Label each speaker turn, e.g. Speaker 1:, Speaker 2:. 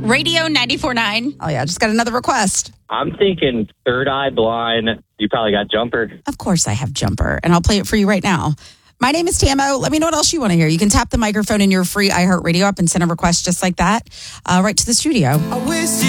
Speaker 1: Radio 94.9.
Speaker 2: Oh, yeah. Just got another request.
Speaker 3: I'm thinking Third Eye Blind. You probably got Jumper.
Speaker 2: Of course I have Jumper, and I'll play it for you right now. My name is Tamo. Let me know what else you want to hear. You can tap the microphone in your free iHeartRadio app and send a request just like that right to the studio.